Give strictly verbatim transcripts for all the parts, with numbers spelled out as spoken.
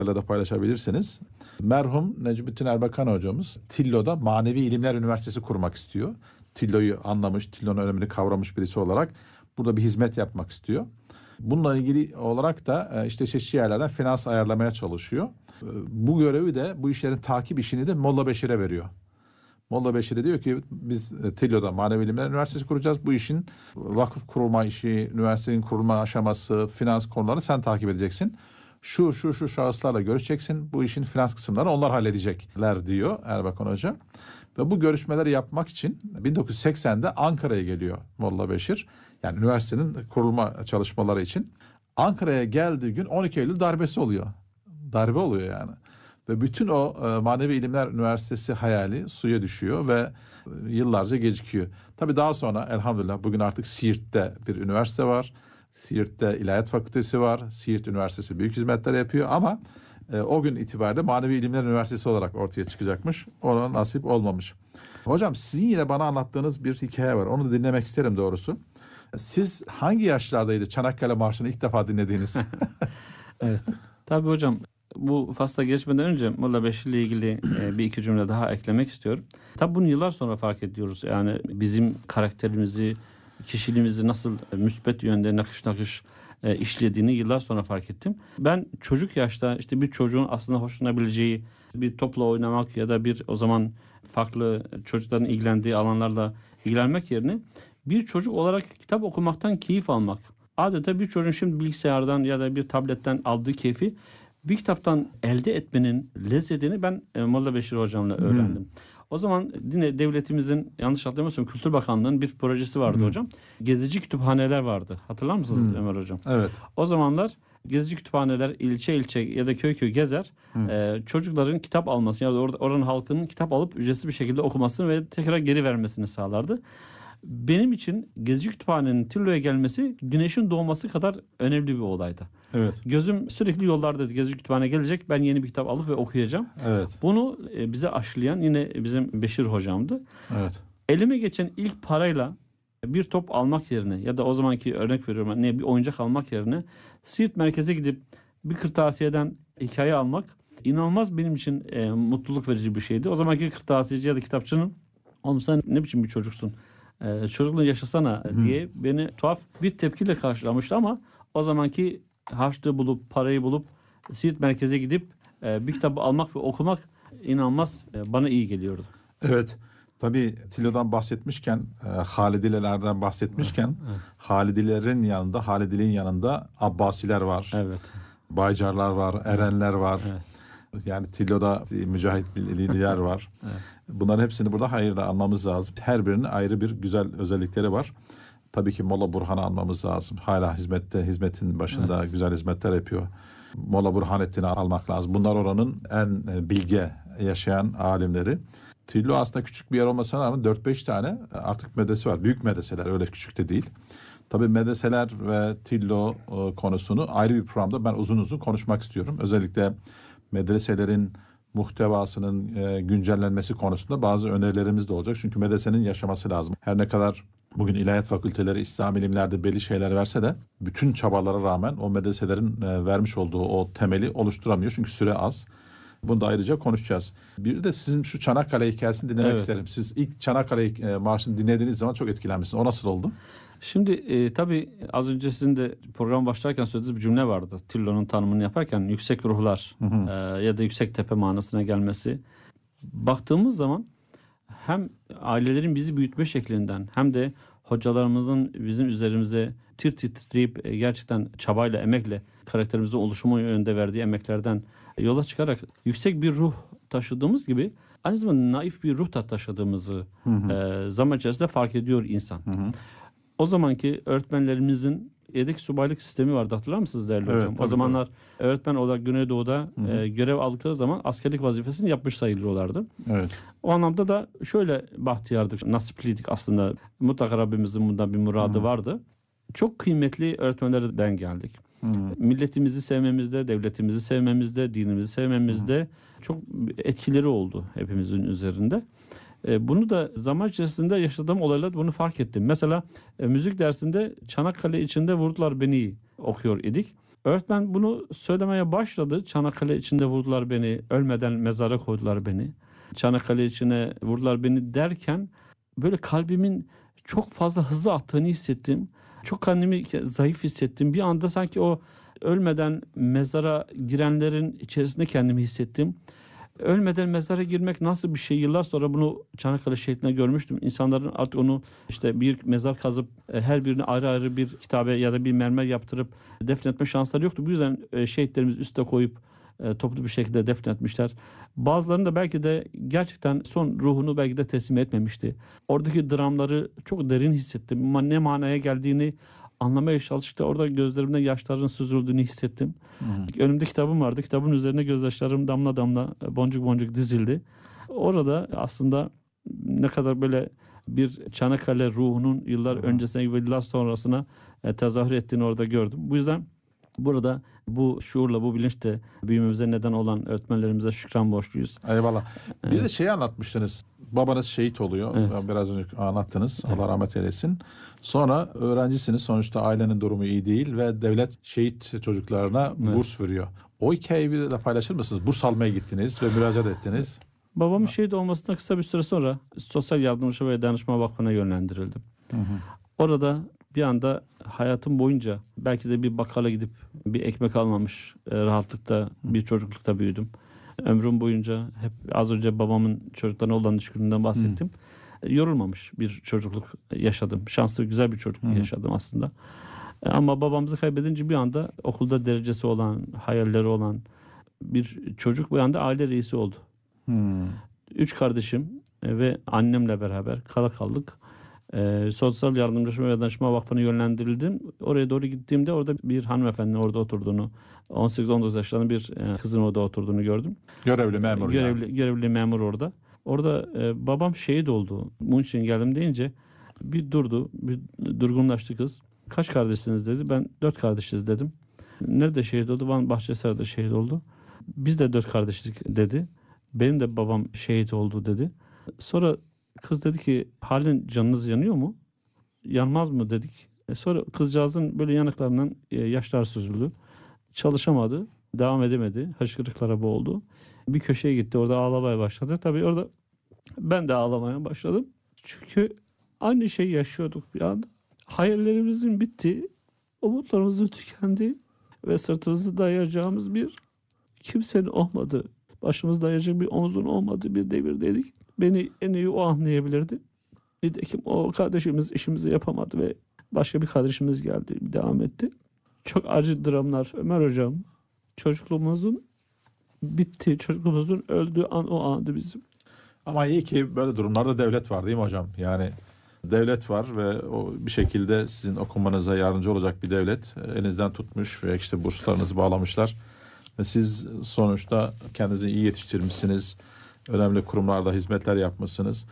da paylaşabilirsiniz. Merhum Necmettin Erbakan hocamız Tillo'da Manevi İlimler Üniversitesi kurmak istiyor. Tillo'yu anlamış, Tillo'nun önemini kavramış birisi olarak burada bir hizmet yapmak istiyor. Bununla ilgili olarak da işte çeşitli yerlerden finans ayarlamaya çalışıyor. Bu görevi de, bu işlerin takip işini de Molla Beşir'e veriyor. Molla Beşir'e diyor ki biz Tillo'da Manevi İlimler Üniversitesi kuracağız. Bu işin vakıf kurulma işi, üniversitenin kurulma aşaması, finans konularını sen takip edeceksin. Şu şu şu şahıslarla görüşeceksin. Bu işin finans kısımlarını onlar halledecekler diyor Erbakan Hoca. Ve bu görüşmeleri yapmak için bin dokuz yüz seksende Ankara'ya geliyor Molla Beşir. Yani üniversitenin kurulma çalışmaları için. Ankara'ya geldiği gün on iki Eylül darbesi oluyor. Darbe oluyor yani. Ve bütün o e, Manevi İlimler Üniversitesi hayali suya düşüyor ve e, yıllarca gecikiyor. Tabii daha sonra elhamdülillah bugün artık Siirt'te bir üniversite var. Siirt'te İlahiyat Fakültesi var. Siirt Üniversitesi büyük hizmetler yapıyor ama e, o gün itibariyle Manevi İlimler Üniversitesi olarak ortaya çıkacakmış. Ona nasip olmamış. Hocam sizin yine bana anlattığınız bir hikaye var. Onu da dinlemek isterim doğrusu. Siz hangi yaşlardaydı Çanakkale Marşı'nı ilk defa dinlediğiniz? Evet. Tabii hocam, bu fasla geçmeden önce Molla Beşir ile ilgili e, bir iki cümle daha eklemek istiyorum. Tabii bunu yıllar sonra fark ediyoruz. Yani bizim karakterimizi, kişiliğimizi nasıl e, müsbet yönde nakış nakış e, işlediğini yıllar sonra fark ettim. Ben çocuk yaşta işte bir çocuğun aslında hoşlanabileceği bir topla oynamak ya da bir o zaman farklı çocukların ilgilendiği alanlarla ilgilenmek yerine bir çocuk olarak kitap okumaktan keyif almak. Adeta bir çocuğun şimdi bilgisayardan ya da bir tabletten aldığı keyfi bir kitaptan elde etmenin lezzetini ben e, Molla Beşir hocamla öğrendim. Hmm. O zaman yine devletimizin, yanlış hatırlamıyorsam, Kültür Bakanlığı'nın bir projesi vardı hmm. hocam. Gezici kütüphaneler vardı. Hatırlar mısınız hmm. Ömer hocam? Evet. O zamanlar gezici kütüphaneler ilçe ilçe ya da köy köy gezer. Hmm. E, çocukların kitap almasını ya da or- oranın halkının kitap alıp ücretsiz bir şekilde okumasını ve tekrar geri vermesini sağlardı. Benim için Gezici Kütüphane'nin Tillo'ya gelmesi güneşin doğması kadar önemli bir olaydı. Evet. Gözüm sürekli yollardaydı. Gezici Kütüphane gelecek, ben yeni bir kitap alıp ve okuyacağım. Evet. Bunu e, bize aşılayan yine bizim Beşir hocamdı. Evet. Elime geçen ilk parayla bir top almak yerine ya da o zamanki örnek veriyorum ne bir oyuncak almak yerine Siirt merkeze gidip bir kırtasiyeden hikaye almak inanılmaz benim için e, mutluluk verici bir şeydi. O zamanki kırtasiyeci ya da kitapçının "Oğlum sen ne biçim bir çocuksun? Ee, çocukluğunu yaşasana" Hı. diye beni tuhaf bir tepkiyle karşılamıştı ama o zamanki harçlığı bulup parayı bulup Siirt merkeze gidip e, bir kitabı almak ve okumak inanılmaz e, bana iyi geliyordu. Evet. Tabii Tillo'dan bahsetmişken, e, Halidilelerden bahsetmişken evet. Halidilerin yanında, Halidiliğin yanında Abbasiler var. Evet. Baycarlar var, Erenler var. Evet. Yani Tillo'da mücahitliler var. Evet. Bunların hepsini burada hayırla anmamız lazım. Her birinin ayrı bir güzel özellikleri var. Tabii ki Molla Burhan'ı anmamız lazım. Hala hizmette, hizmetin başında evet. güzel hizmetler yapıyor. Molla Burhanettin'i almak lazım. Bunlar oranın en bilge yaşayan alimleri. Tillo aslında küçük bir yer olmasına rağmen dört beş tane artık medrese var. Büyük medreseler, öyle küçük de değil. Tabii medreseler ve Tillo konusunu ayrı bir programda ben uzun uzun konuşmak istiyorum. Özellikle medreselerin muhtevasının e, güncellenmesi konusunda bazı önerilerimiz de olacak. Çünkü medresenin yaşaması lazım. Her ne kadar bugün ilahiyat fakülteleri, İslam ilimlerde belli şeyler verse de bütün çabalara rağmen o medreselerin e, vermiş olduğu o temeli oluşturamıyor. Çünkü süre az. Bunu da ayrıca konuşacağız. Bir de sizin şu Çanakkale hikayesini dinlemek evet. isterim. Siz ilk Çanakkale e, Marşı'nı dinlediğiniz zaman çok etkilenmişsiniz. O nasıl oldu? Şimdi e, tabii az önce sizin de program başlarken söylediğiniz bir cümle vardı. Tillo'nun tanımını yaparken yüksek ruhlar hı hı. E, ya da yüksek tepe manasına gelmesi. Baktığımız zaman hem ailelerin bizi büyütme şeklinden hem de hocalarımızın bizim üzerimize tir tir titreyip e, gerçekten çabayla, emekle karakterimizin oluşumu yönünde verdiği emeklerden yola çıkarak yüksek bir ruh taşıdığımız gibi aynı zamanda naif bir ruh da taşıdığımızı hı hı. E, zaman içerisinde fark ediyor insan. Hı hı. O zamanki öğretmenlerimizin yedek subaylık sistemi vardı, hatırlar mısınız değerli evet, hocam? O zamanlar tabii. Öğretmen olarak Güneydoğu'da e, görev aldıkları zaman askerlik vazifesini yapmış sayılıyorlardı. Evet. O anlamda da şöyle bahtiyardık, nasipliydik aslında. Mutlaka Rabbimizin bundan bir muradı Hı-hı. vardı. Çok kıymetli öğretmenlerden geldik. Hı-hı. Milletimizi sevmemizde, devletimizi sevmemizde, dinimizi sevmemizde Hı-hı. çok etkileri oldu hepimizin üzerinde. Bunu da zaman içerisinde yaşadığım olaylarda bunu fark ettim. Mesela e, müzik dersinde Çanakkale içinde vurdular beni okuyor idik. Öğretmen bunu söylemeye başladı. Çanakkale içinde vurdular beni, ölmeden mezara koydular beni. Çanakkale içine vurdular beni derken böyle kalbimin çok fazla hızlı attığını hissettim. Çok kendimi zayıf hissettim. Bir anda sanki o ölmeden mezara girenlerin içerisinde kendimi hissettim. Ölmeden mezara girmek nasıl bir şey? Yıllar sonra bunu Çanakkale şehitliğinde görmüştüm. İnsanların artık onu işte bir mezar kazıp e, her birine ayrı ayrı bir kitabe ya da bir mermer yaptırıp defnetme şansları yoktu. Bu yüzden e, şehitlerimiz üste koyup e, toplu bir şekilde defnetmişler. Bazılarının da belki de gerçekten son ruhunu belki de teslim etmemişti. Oradaki dramları çok derin hissettim. Ama ne manaya geldiğini anlamaya çalıştıkça orada gözlerimden yaşların süzüldüğünü hissettim. Hı. Önümde kitabım vardı. Kitabın üzerine gözyaşlarım damla damla boncuk boncuk dizildi. Orada aslında ne kadar böyle bir Çanakkale ruhunun yıllar Hı. öncesine ve yıllar sonrasına e, tezahür ettiğini orada gördüm. Bu yüzden burada bu şuurla, bu bilinçle büyümemize neden olan öğretmenlerimize şükran borçluyuz. Eyvallah. Bir Evet. de şeyi anlatmıştınız. Babanız şehit oluyor. Evet. Biraz önce anlattınız. Evet. Allah rahmet eylesin. Sonra öğrencisiniz. Sonuçta ailenin durumu iyi değil ve devlet şehit çocuklarına Evet. burs veriyor. O hikayeyi bir de paylaşır mısınız? Burs almaya gittiniz ve müracaat ettiniz. Babamın şehit olmasından kısa bir süre sonra Sosyal Yardımcı ve Danışma Vakfı'na yönlendirildim. Hı hı. Orada bir anda hayatım boyunca belki de bir bakkala gidip bir ekmek almamış e, rahatlıkta bir çocuklukta büyüdüm. Ömrüm boyunca hep az önce babamın çocuklarına olan düşkünlüğünden bahsettim. E, yorulmamış bir çocukluk yaşadım. Şanslı, güzel bir çocukluk Hı. yaşadım aslında. E, ama babamızı kaybedince bir anda okulda derecesi olan, hayalleri olan bir çocuk bir anda aile reisi oldu. Hmm. Üç kardeşim e, ve annemle beraber kala kaldık. E, Sosyal Yardımcı ve Danışma Vakfı'na yönlendirildim. Oraya doğru gittiğimde orada bir hanımefendinin orada oturduğunu, on sekiz on dokuz yaşlarında bir e, kızın orada oturduğunu gördüm. Görevli memur Görevli, yani. görevli memur orada. Orada e, babam şehit oldu. Bunun için geldim deyince bir durdu, bir durgunlaştı kız. Kaç kardeşsiniz dedi. Ben dört kardeşiz dedim. Nerede şehit oldu? Van Bahçeser'de şehit oldu. Biz de dört kardeşlik dedi. Benim de babam şehit oldu dedi. Sonra kız dedi ki halen canınız yanıyor mu? Yanmaz mı dedik. E sonra kızcağızın böyle yanaklarından e, yaşlar süzüldü. Çalışamadı. Devam edemedi. Hıçkırıklara boğuldu. Bir köşeye gitti. Orada ağlamaya başladı. Tabii orada ben de ağlamaya başladım. Çünkü aynı şeyi yaşıyorduk bir anda. Hayallerimizin bitti. Umutlarımızın tükendi. Ve sırtımızı dayayacağımız bir kimsenin olmadı. Başımızda dayayacak bir omuzun olmadığı bir devirdeydik. Beni en iyi o anlayabilirdi. Nitekim o kardeşimiz işimizi yapamadı ve başka bir kardeşimiz geldi, devam etti. Çok acı dramlar. Ömer hocam, çocukluğumuzun bitti, çocukluğumuzun öldüğü an o andı bizim. Ama iyi ki böyle durumlarda devlet var değil mi hocam? Yani devlet var ve o bir şekilde sizin okumanıza yardımcı olacak bir devlet elinizden tutmuş ve işte burslarınızı bağlamışlar. Ve siz sonuçta kendinizi iyi yetiştirmişsiniz. Önemli kurumlarda hizmetler yapmışsınız.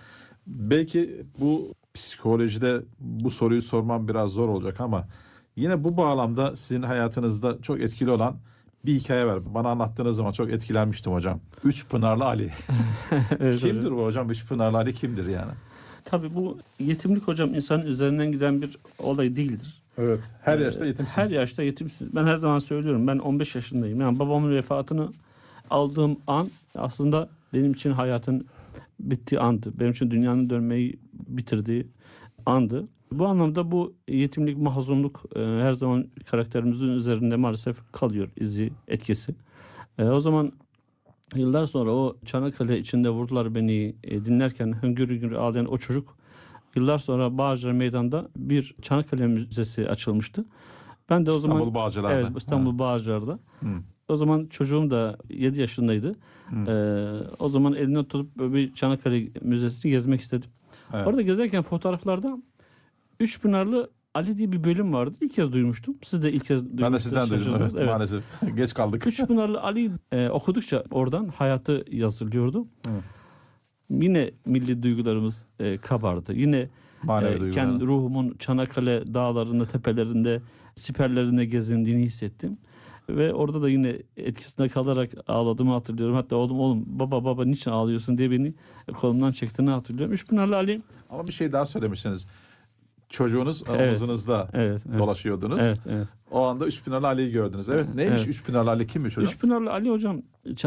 Belki bu psikolojide bu soruyu sormam biraz zor olacak ama yine bu bağlamda sizin hayatınızda çok etkili olan bir hikaye var. Bana anlattığınız zaman çok etkilenmiştim hocam. Üç Pınarlı Ali. Evet, Kimdir hocam. bu hocam? Üç Pınarlı Ali kimdir yani? Tabii bu yetimlik hocam insanın üzerinden giden bir olay değildir. Evet. Her Ee, yaşta yetimsin. Her yaşta yetimsiz. Ben her zaman söylüyorum. Ben on beş yaşındayım. Yani babamın vefatını aldığım an aslında benim için hayatın bittiği andı. Benim için dünyanın dönmeyi bitirdiği andı. Bu anlamda bu yetimlik, mahzunluk e, her zaman karakterimizin üzerinde maalesef kalıyor izi, etkisi. E, o zaman yıllar sonra o Çanakkale içinde vurdular beni e, dinlerken hüngür hüngür ağlayan o çocuk yıllar sonra Bağcılar Meydan'da bir Çanakkale Müzesi açılmıştı. Ben de o İstanbul zaman Bağcılar'da. Evet, İstanbul Ha. Bağcılar'da. Hı. O zaman çocuğum da yedi yaşındaydı. Hı. Ee, o zaman eline tutup böyle bir Çanakkale Müzesi'ni gezmek istedim. Evet. Orada gezerken fotoğraflarda Üç Pınarlı Ali diye bir bölüm vardı. İlk kez duymuştum. Siz de ilk kez duymuştunuz. Ben de sizden duydum. Evet, Evet. maalesef. Geç kaldık. Üç Pınarlı Ali e, okudukça oradan hayatı yazılıyordu. Hı. Yine milli duygularımız e, kabardı. Yine Manevi e, duygular. kendi ruhumun Çanakkale dağlarında, tepelerinde, siperlerinde gezindiğini hissettim. Ve orada da yine etkisinde kalarak ağladığımı hatırlıyorum. Hatta oğlum oğlum baba baba niçin ağlıyorsun diye beni kolumdan çektiğini hatırlıyorum. Üç Pınarlı Ali Ama bir şey daha söylemişsiniz. çocuğunuz Evet. omuzunuzda Evet, evet. dolaşıyordunuz. Evet, evet. O anda Üç Pınarlı Ali'yi gördünüz. Evet, neymiş Evet. Üç Pınarlı Ali, kimmiş hocam? Üç Pınarlı Ali hocam